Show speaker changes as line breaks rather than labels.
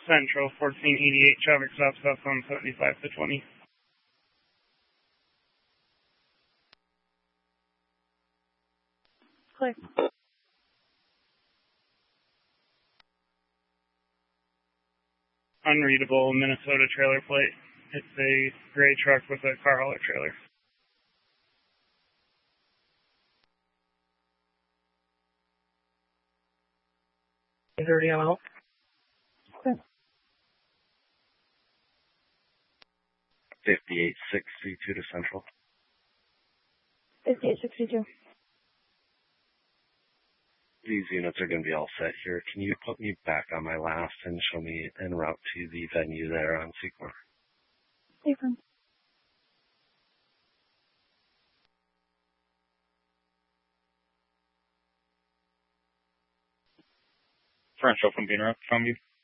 Central, 1488, traffic stop southbound 75 to 20.
Clear.
Unreadable Minnesota trailer plate. It's a gray truck with a car hauler trailer.
Is there DML?
Clear.
58632 to Central.
5862.
These units are going to be all set here. Can you put me back on my last and show me en route to the venue there on Secor?
Different.
Central from Beaner, from you.